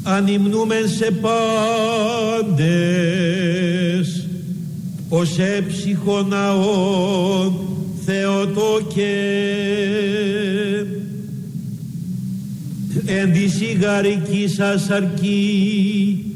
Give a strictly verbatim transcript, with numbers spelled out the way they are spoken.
ανυμνούμεν σε πάντες, ως έψυχο ναόν Θεοτόκε, εν τη σιγαρική σας αρκή